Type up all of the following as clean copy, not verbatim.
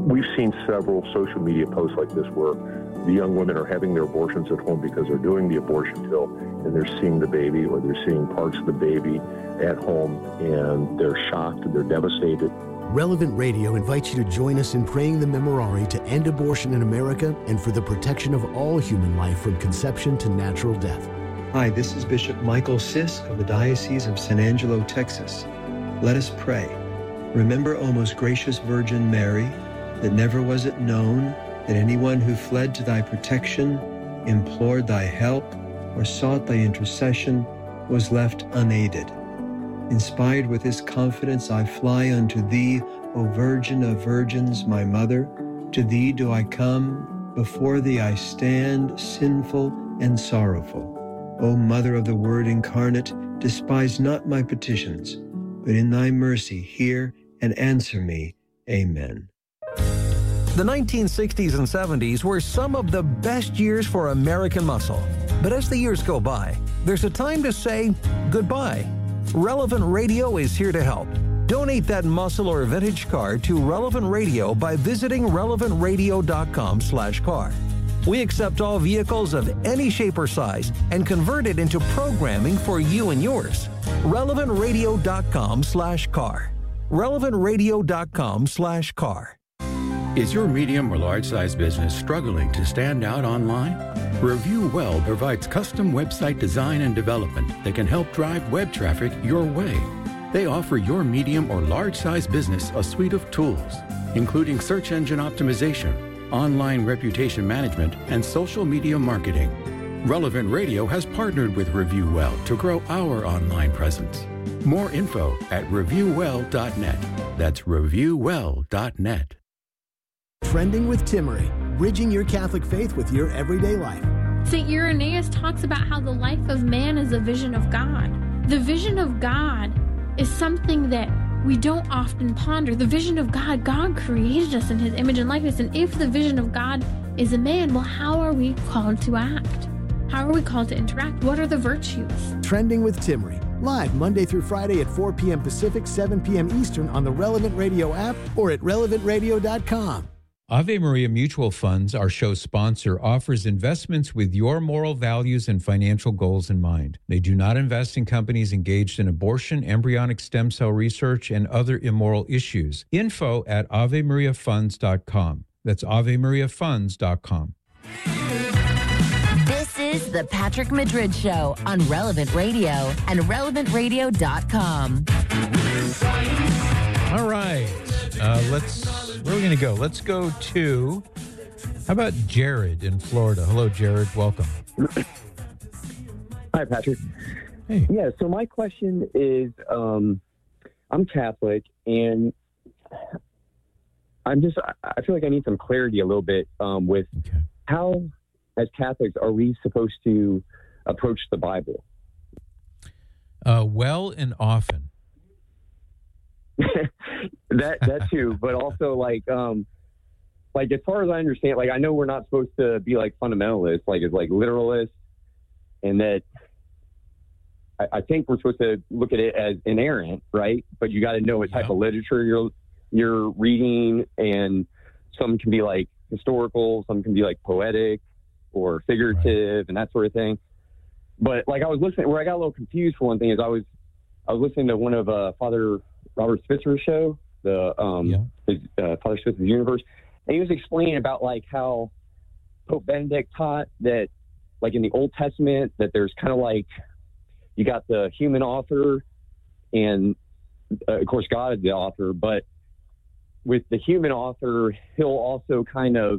We've seen several social media posts like this where the young women are having their abortions at home because they're doing the abortion pill and they're seeing the baby or they're seeing parts of the baby at home and they're shocked and they're devastated. Relevant Radio invites you to join us in praying the Memorare to end abortion in America and for the protection of all human life from conception to natural death. Hi, this is Bishop Michael Sisk of the Diocese of San Angelo, Texas. Let us pray. Remember, O most gracious Virgin Mary, that never was it known that anyone who fled to thy protection, implored thy help, or sought thy intercession was left unaided. Inspired with this confidence, I fly unto thee, O Virgin of Virgins, my Mother. To thee do I come, before thee I stand, sinful and sorrowful. O Mother of the Word incarnate, despise not my petitions, but in thy mercy hear and answer me. Amen. The 1960s and 70s were some of the best years for American muscle. But as the years go by, there's a time to say goodbye. Relevant Radio is here to help. Donate that muscle or vintage car to Relevant Radio by visiting relevantradio.com/car. We accept all vehicles of any shape or size and convert it into programming for you and yours. relevantradio.com/car. relevantradio.com/car. Is your medium or large size business struggling to stand out online? Review Well provides custom website design and development that can help drive web traffic your way. They offer your medium or large size business a suite of tools, including search engine optimization, online reputation management, and social media marketing. Relevant Radio has partnered with Review Well to grow our online presence. More info at reviewwell.net. That's reviewwell.net. Trending with Timmery, bridging your Catholic faith with your everyday life. St. Irenaeus talks about how the life of man is a vision of God. The vision of God is something that we don't often ponder. The vision of God, God created us in his image and likeness. And if the vision of God is a man, well, how are we called to act? How are we called to interact? What are the virtues? Trending with Timmery, live Monday through Friday at 4 p.m. Pacific, 7 p.m. Eastern on the Relevant Radio app or at relevantradio.com. Ave Maria Mutual Funds, our show's sponsor, offers investments with your moral values and financial goals in mind. They do not invest in companies engaged in abortion, embryonic stem cell research, and other immoral issues. Info at AveMariaFunds.com. That's AveMariaFunds.com. This is the Patrick Madrid Show on Relevant Radio and RelevantRadio.com. All right. Where are we going to go? Let's go to, how about Jared in Florida? Hello, Jared. Welcome. Hi, Patrick. Hey. Yeah, so my question is, I'm Catholic, and I feel like I need some clarity a little bit with how, as Catholics, are we supposed to approach the Bible? Well and often. that too, but also like as far as I understand, like I know we're not supposed to be like fundamentalists, like as like literalists, and that I think we're supposed to look at it as inerrant, right? But you got to know what type of literature you're reading, and some can be like historical, some can be like poetic or figurative, and that sort of thing. But like I was listening, where I got a little confused for one thing is I was listening to one of Father Robert Spitzer's show, Father Spitzer's Universe, and he was explaining about like how Pope Benedict taught that, like in the Old Testament, that there's kind of like you got the human author, and of course God is the author, but with the human author, he'll also kind of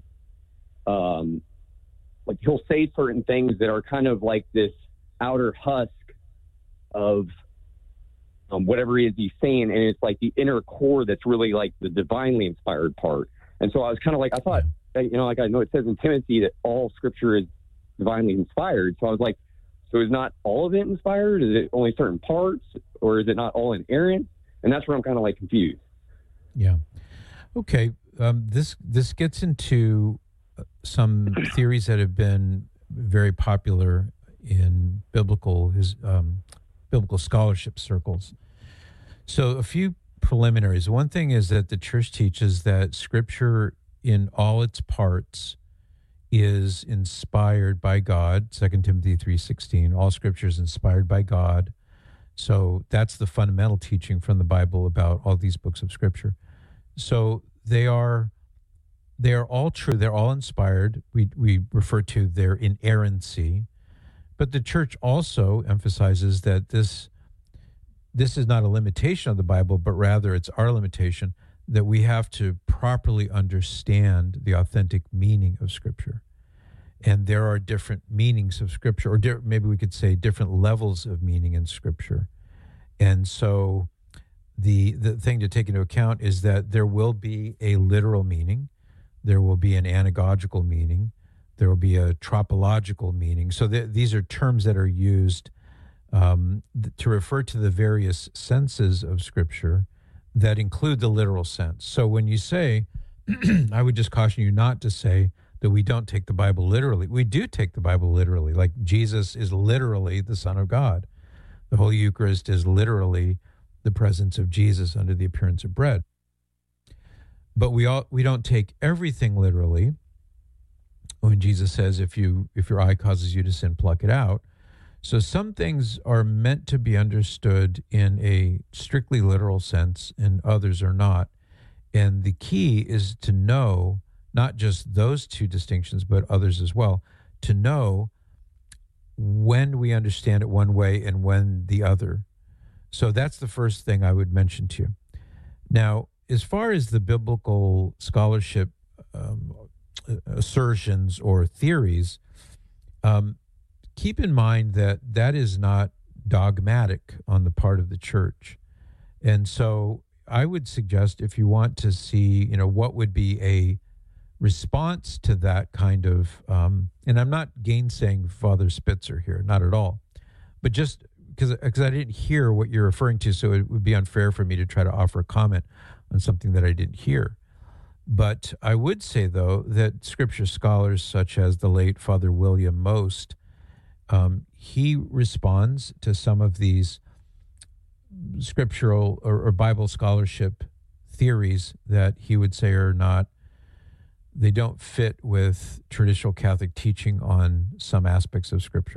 like he'll say certain things that are kind of like this outer husk of whatever it is he's saying, and it's like the inner core that's really like the divinely inspired part. And so I was kind of like, I thought, like I know it says in Timothy that all scripture is divinely inspired. So I was like, so is not all of it inspired? Is it only certain parts, or is it not all inerrant? And that's where I'm kind of like confused. Yeah. Okay. This gets into some theories that have been very popular in biblical scholarship circles. So a few preliminaries. One thing is that the church teaches that Scripture in all its parts is inspired by God, 2 Timothy 3:16. All Scripture is inspired by God. So that's the fundamental teaching from the Bible about all these books of Scripture. So they are all true. They're all inspired. We refer to their inerrancy. But the church also emphasizes that this is not a limitation of the Bible, but rather it's our limitation, that we have to properly understand the authentic meaning of Scripture. And there are different meanings of Scripture, or maybe we could say different levels of meaning in Scripture. And so the thing to take into account is that there will be a literal meaning, there will be an anagogical meaning, there will be a tropological meaning. So these are terms that are used to refer to the various senses of Scripture that include the literal sense. So when you say, I would just caution you not to say that we don't take the Bible literally. We do take the Bible literally, like Jesus is literally the Son of God. The Holy Eucharist is literally the presence of Jesus under the appearance of bread. But we don't take everything literally. When Jesus says, if your eye causes you to sin, pluck it out. So some things are meant to be understood in a strictly literal sense and others are not. And the key is to know not just those two distinctions, but others as well, to know when we understand it one way and when the other. So that's the first thing I would mention to you. Now, as far as the biblical scholarship assertions or theories, keep in mind that is not dogmatic on the part of the church. And so I would suggest, if you want to see, what would be a response to that kind of, and I'm not gainsaying Father Spitzer here, not at all, but just because I didn't hear what you're referring to, so it would be unfair for me to try to offer a comment on something that I didn't hear. But I would say, though, that Scripture scholars such as the late Father William Most, he responds to some of these scriptural or Bible scholarship theories that he would say they don't fit with traditional Catholic teaching on some aspects of Scripture.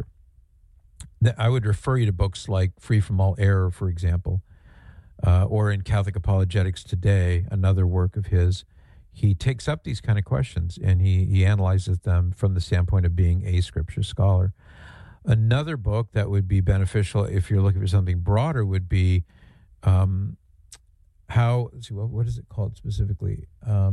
I would refer you to books like Free from All Error, for example, or in Catholic Apologetics Today, another work of his. He takes up these kind of questions and he analyzes them from the standpoint of being a Scripture scholar. Another book that would be beneficial if you're looking for something broader would be what is it called specifically?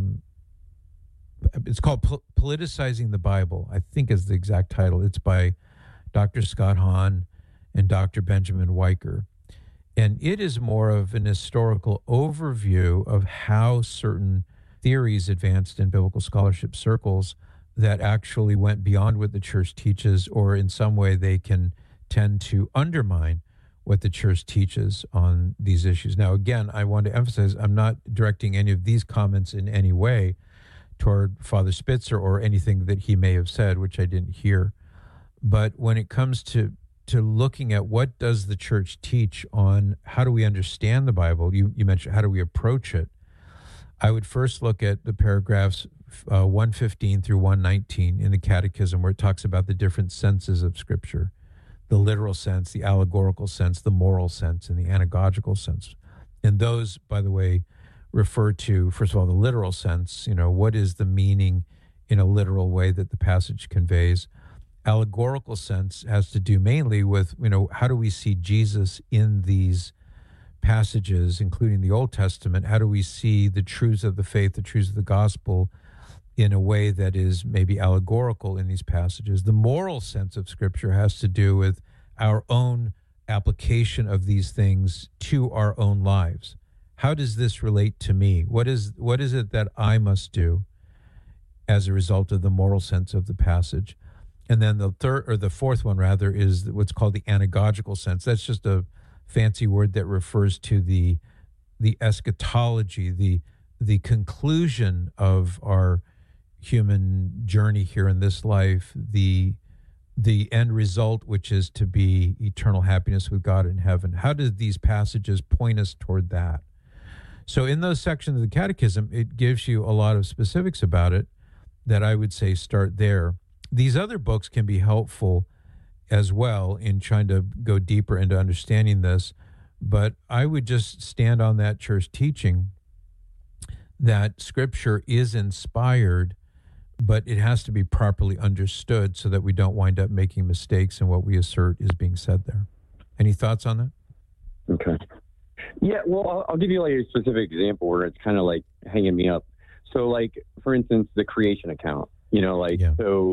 It's called Politicizing the Bible, I think is the exact title. It's by Dr. Scott Hahn and Dr. Benjamin Weicker. And it is more of an historical overview of how certain theories advanced in biblical scholarship circles that actually went beyond what the church teaches, or in some way they can tend to undermine what the church teaches on these issues. Now, again, I want to emphasize, I'm not directing any of these comments in any way toward Father Spitzer or anything that he may have said, which I didn't hear. But when it comes to looking at what does the church teach on how do we understand the Bible, you mentioned how do we approach it, I would first look at the paragraphs 115 through 119 in the Catechism, where it talks about the different senses of Scripture, the literal sense, the allegorical sense, the moral sense, and the anagogical sense. And those, by the way, refer to, first of all, the literal sense, what is the meaning in a literal way that the passage conveys. Allegorical sense has to do mainly with, how do we see Jesus in these passages, including the Old Testament? How do we see the truths of the faith, the truths of the gospel in a way that is maybe allegorical in these passages? The moral sense of Scripture has to do with our own application of these things to our own lives. How does this relate to me? What is it that I must do as a result of the moral sense of the passage? And then the fourth one is what's called the anagogical sense. That's just a fancy word that refers to the eschatology, the conclusion of our human journey here in this life, the end result, which is to be eternal happiness with God in heaven. How do these passages point us toward that? So in those sections of the Catechism, it gives you a lot of specifics about it that I would say start there. These other books can be helpful as well in trying to go deeper into understanding this, but I would just stand on that church teaching that Scripture is inspired, but it has to be properly understood so that we don't wind up making mistakes in what we assert is being said there. Any thoughts on that? Okay. Yeah, well, I'll give you like a specific example where it's kind of like hanging me up. So like, for instance, the creation account, you know, like, so